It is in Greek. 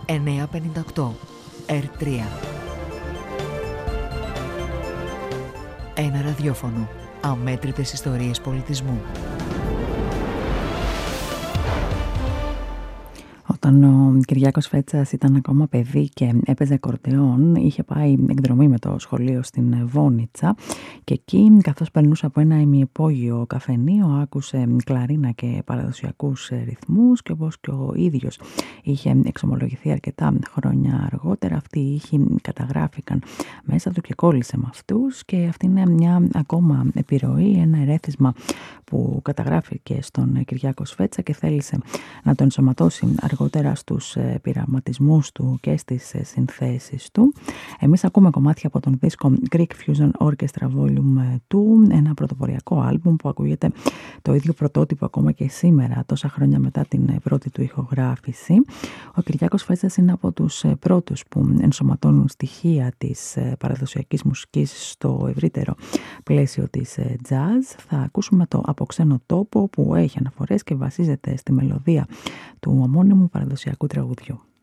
958 R3. Ένα ραδιόφωνο. Αμέτρητες ιστορίες πολιτισμού. Όταν ο Κυριάκος Φέτσας ήταν ακόμα παιδί και έπαιζε ακορντεόν, είχε πάει εκδρομή με το σχολείο στην Βόνιτσα και εκεί, καθώς περνούσε από ένα ημιυπόγειο καφενείο, άκουσε κλαρίνα και παραδοσιακούς ρυθμούς και όπως και ο ίδιος είχε εξομολογηθεί αρκετά χρόνια αργότερα, αυτοί οι ήχοι καταγράφηκαν μέσα του και κόλλησε με αυτούς, και αυτή είναι μια ακόμα επιρροή, ένα ερέθισμα που καταγράφηκε στον Κυριάκο Σφέτσα και θέλησε να το ενσωματώσει αργότερα στους πειραματισμούς του και στις συνθέσεις του. Εμείς ακούμε κομμάτια από τον δίσκο Greek Fusion Orchestra Volume 2, ένα πρωτοποριακό άλμπουμ που ακούγεται το ίδιο πρωτότυπο ακόμα και σήμερα, τόσα χρόνια μετά την πρώτη του ηχογράφηση. Ο Κυριάκος Φέτσας είναι από τους πρώτους που ενσωματώνουν στοιχεία της παραδοσιακής μουσικής στο ευρύτερο πλαίσιο της jazz. Θα ακούσουμε το «Από ξένο τόπο» που έχει αναφορές και βασίζεται στη μελωδία του ομώνυμου παραδοσιακού τραγουδιού.